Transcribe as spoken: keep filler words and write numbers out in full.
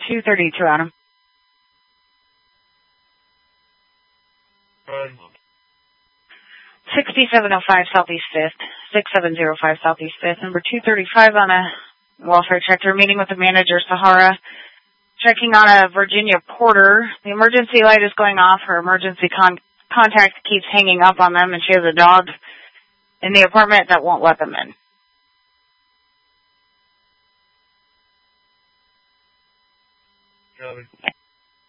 two thirty-two, Adam. Um, sixty-seven oh five Southeast fifth, six seven zero five Southeast fifth, number two thirty-five on a welfare check. They're meeting with the manager, Sahara. Checking on a Virginia Porter. The emergency light is going off. Her emergency con- contact keeps hanging up on them, and she has a dog in the apartment that won't let them in.